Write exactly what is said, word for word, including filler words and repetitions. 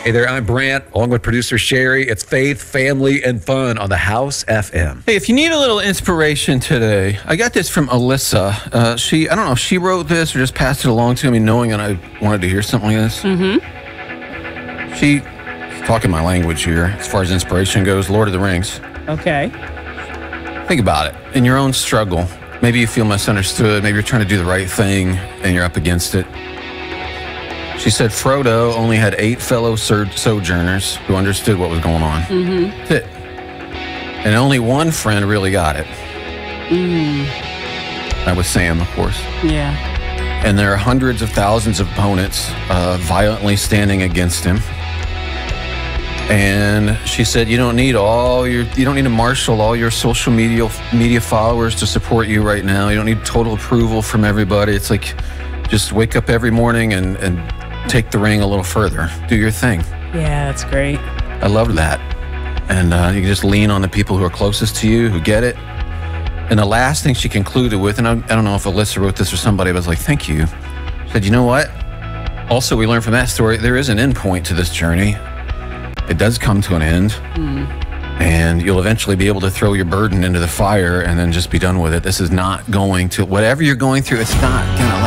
Hey there, I'm Brant, along with producer Sherry. It's faith, family, and fun on the House F M. Hey, if you need a little inspiration today, I got this from Alyssa. Uh, she, I don't know if she wrote this or just passed it along to me, knowing that I wanted to hear something like this. Mm-hmm. She, talking my language here, as far as inspiration goes, Lord of the Rings. Okay. Think about it. In your own struggle, maybe you feel misunderstood, maybe you're trying to do the right thing and you're up against it. She said Frodo only had eight fellow sojourners who understood what was going on. Mm-hmm. That's it. And only one friend really got it. Mm. That was Sam, of course. Yeah. And there are hundreds of thousands of opponents uh, violently standing against him. And she said, you don't need all your, you don't need to marshal all your social media media followers to support you right now. You don't need total approval from everybody. It's like, just wake up every morning and, and take the ring a little further. Do your thing. Yeah, that's great. I love that. And uh, you can just lean on the people who are closest to you, who get it. And the last thing she concluded with, and I, I don't know if Alyssa wrote this or somebody, but I was like, thank you. She said, you know what? Also, we learned from that story, there is an end point to this journey. It does come to an end. Mm. And you'll eventually be able to throw your burden into the fire and then just be done with it. This is not going to, whatever you're going through, it's not going to last.